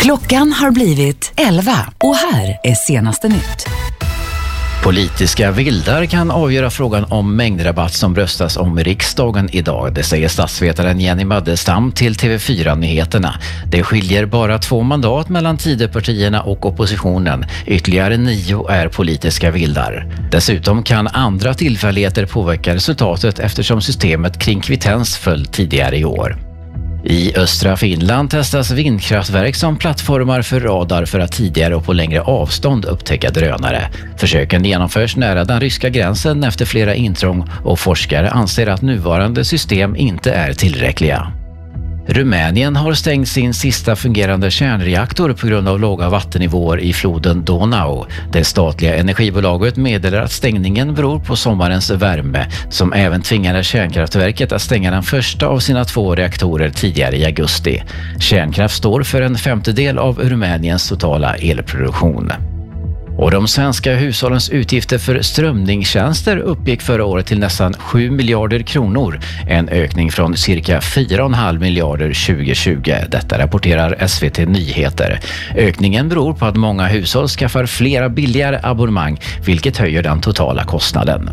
Klockan har blivit 11 och här är senaste nytt. Politiska vildar kan avgöra frågan om mängdrabatt som röstas om i riksdagen idag. Det säger statsvetaren Jenny Maddestam till TV4-nyheterna. Det skiljer bara 2 mandat mellan Tidöpartierna och oppositionen. Ytterligare 9 är politiska vildar. Dessutom kan andra tillfälligheter påverka resultatet eftersom systemet kring kvittens föll tidigare i år. I östra Finland testas vindkraftverk som plattformar för radar för att tidigare och på längre avstånd upptäcka drönare. Försöken genomförs nära den ryska gränsen efter flera intrång och forskare anser att nuvarande system inte är tillräckliga. Rumänien har stängt sin sista fungerande kärnreaktor på grund av låga vattennivåer i floden Donau. Det statliga energibolaget meddelar att stängningen beror på sommarens värme som även tvingade kärnkraftverket att stänga den första av sina 2 reaktorer tidigare i augusti. Kärnkraft står för en 1/5 av Rumäniens totala elproduktion. Och de svenska hushållens utgifter för strömningstjänster uppgick förra året till nästan 7 miljarder kronor. En ökning från cirka 4,5 miljarder 2020. Detta rapporterar SVT Nyheter. Ökningen beror på att många hushåll skaffar flera billigare abonnemang, vilket höjer den totala kostnaden.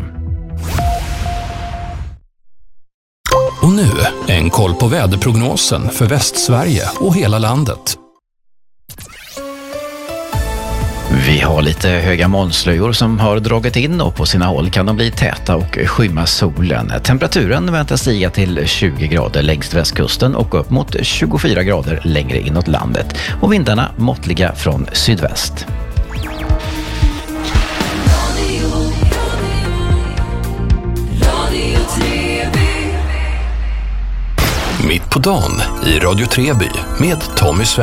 Och nu en koll på väderprognosen för Västsverige och hela landet. Vi har lite höga molnslöjor som har dragit in och på sina håll kan de bli täta och skymma solen. Temperaturen väntas stiga till 20 grader längst västkusten och upp mot 24 grader längre inåt landet. Och vindarna måttliga från sydväst. Mitt på dagen i Radio Treby med Tommy Svensson.